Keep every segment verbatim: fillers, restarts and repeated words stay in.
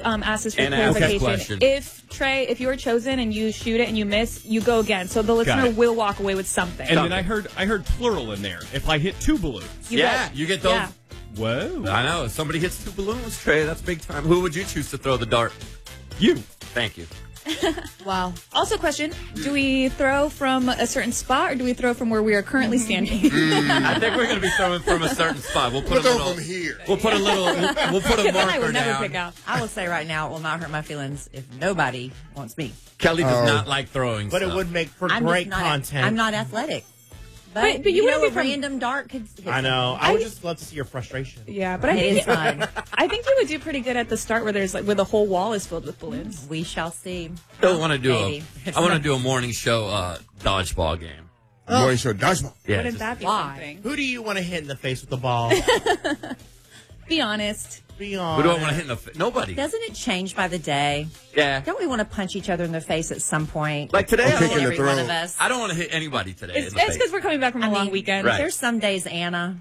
um, ask this for And ask that clarification. question. If, Trey, if you were chosen and you shoot it and you miss, you go again. So the listener it. will walk away with something. And then I heard I heard plural in there. If I hit two balloons. You yeah, get- you get those. yeah. Whoa. I know. If somebody hits two balloons, Trey, that's big time. Who would you choose to throw the dart? You. Thank you. Wow. Also, question: do we throw from a certain spot, or do we throw from where we are currently standing? I think we're going to be throwing from a certain spot. We'll put We'll a go little. from here. We'll put a little. We'll, we'll put a I marker would never down. pick out. I will say right now, it will not hurt my feelings if nobody wants me. Kelly does Oh. not like throwing. But stuff. it would make for I'm great just not, content. I'm not athletic. But, But- but you you know, wouldn't be a from- random dart could hit I know. I would just love to see your frustration. Yeah, but I It think is fun. I think you would do pretty good at the start, where there's like where the whole wall is filled with balloons. We shall see. I want to do Maybe. a. I want to do a morning show uh, dodgeball game. Morning show dodgeball. Yeah. Wouldn't just- that be why? something? Who do you want to hit in the face with the ball? Be honest. Be Who honest. do I want to hit in the? Fa- Nobody. Doesn't it change by the day? Yeah. Don't we want to punch each other in the face at some point? Like today, I'm I, kicking don't, the Every one throw. of us. I don't want to hit anybody today. It's in the because face. we're coming back from a I long mean, weekend. Right. There's some days, Anna.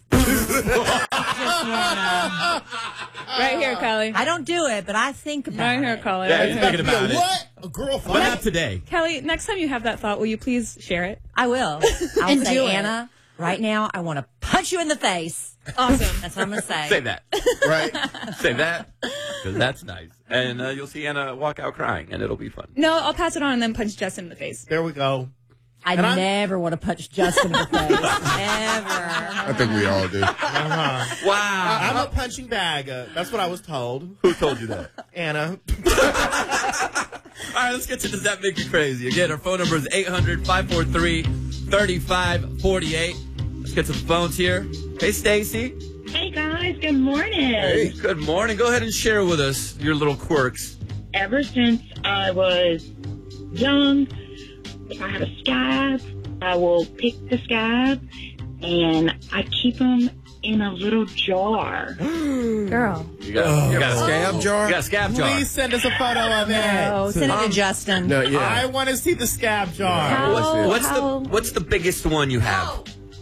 Right here, Kelly. I don't do it, but I think about Right here, it. Kelly. Yeah, Right he's here. thinking about it. What? A girlfriend? But not today. Kelly, next time you have that thought, will you please share it? I will. I'll And say, do it. Anna, right now, I want to punch you in the face. Awesome. That's what I'm going to say. Say that. Right? Say that. Because that's nice. And uh, you'll see Anna walk out crying, and it'll be fun. No, I'll pass it on and then punch Justin in the face. There we go. I And I'm- never want to punch Justin in the face. Never. I think we all do. Uh-huh. Wow. I'm a punching bag. Uh, that's what I was told. Who told you that? Anna. All right, let's get to Does That Make You Crazy? Again, our phone number is eight hundred, five four three, three five four eight. Let's get to the phones here. Hey, Stacy. Hey guys, good morning. Hey, good morning. Go ahead and share with us your little quirks. Ever since I was young, if I have a scab, I will pick the scab and I keep them in a little jar. Girl. You got, you got a scab Scab jar? You got a scab jar. Please send us a photo of it. Oh, send it to Justin. No, I yeah. want to see the scab jar. How- What's, what's how- the What's the biggest one you have?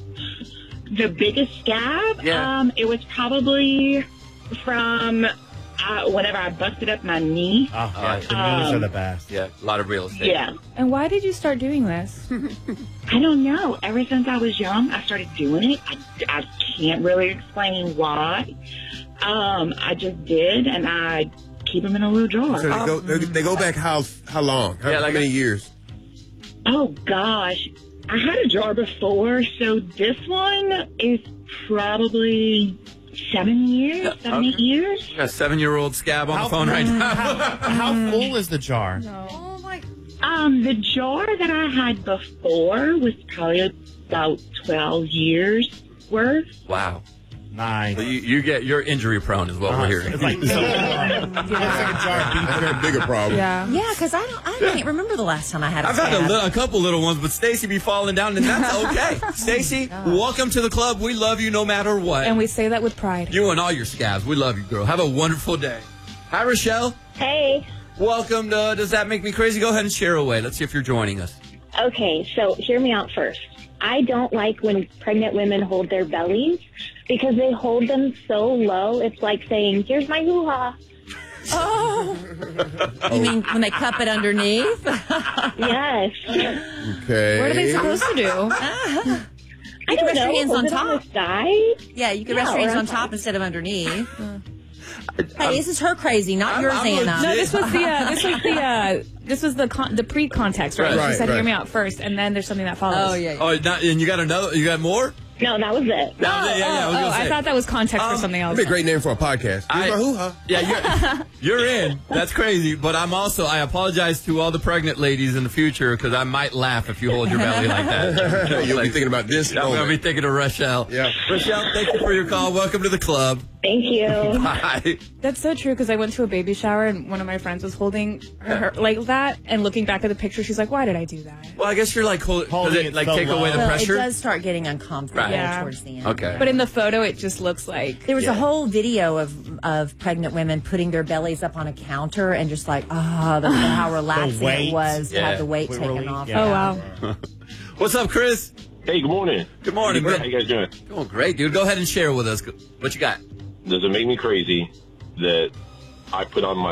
The biggest scab, Yeah. um, it was probably from uh, whenever I busted up my knee. Oh, yeah. The Um, knees are the best. Yeah, a lot of real estate. Yeah. And why did you start doing this? I don't know. Ever since I was young, I started doing it. I, I can't really explain why. Um, I just did, and I keep them in a little jar. So they go, they, they go back how how long? How Yeah, like many a- years? Oh gosh, I had a jar before, so this one is probably seven years, seven, eight okay. years. You got a seven-year-old scab on How- the phone right now. How, how full is the jar? Oh, my. Um, the jar that I had before was probably about twelve years worth. Wow. Nice. So you, you get you're injury prone is what Uh-huh. we're hearing. It's like, so, it's like a jar of beef. That's a bigger problem. Yeah. Yeah, because I don't. I can't remember the last time I had a I've had a, scab. li- a couple little ones, but Stacy be falling down, and that's okay. Stacy, welcome to the club. We love you no matter what. And we say that with pride. You and all your scabs. We love you, girl. Have a wonderful day. Hi, Rochelle. Hey. Welcome to Does That Make Me Crazy? Go ahead and share away. Let's see if you're joining us. Okay, so hear me out first. I don't like when pregnant women hold their bellies because they hold them so low. It's like saying, here's my hoo-ha. Oh. You mean when they cup it underneath? Yes. Okay. What are they supposed to do? I can don't rest your know. hands hold on it on top. the side. Yeah, you can Yeah, rest your hands or on top instead of underneath. Hey, this is her crazy, not I'm- yours, I'm Anna. No, this was the uh, this was the uh, this was the con- the pre-context, right? Right, She said, right. "Hear me out first, and then there's something that follows. Oh, yeah. Oh, not, and you got another? You got more? No, that was it. Yeah, yeah, yeah, I was oh, gonna I say. thought that was context for Um, something else. That'd be a great name for a podcast. Here's I- my hoo-ha. Yeah, you're, you're in. That's crazy. But I'm also, I apologize to all the pregnant ladies in the future because I might laugh if you hold your belly like that. You'll be thinking about this. I'm going to be thinking of Rochelle. Yeah. Rochelle, thank you for your call. Welcome to the club. Thank you. Bye. That's so true because I went to a baby shower and one of my friends was holding her, her like that, and looking back at the picture, she's like, "Why did I do that?" Well, I guess you're like, hold, Holding does it it like so take away the Well, pressure? it does start getting uncomfortable Right. Yeah. towards the end. Okay. But in the photo, it just looks like There was Yeah. a whole video of of pregnant women putting their bellies up on a counter and just like, ah, the how relaxing weight. it was to Yeah. have the weight We taken really- off. yeah. oh wow. What's up, Chris? Hey, good morning. Good morning, How man. you guys doing? Oh, great, dude. Go ahead and share with us. What you got? Does it make me crazy that I put on my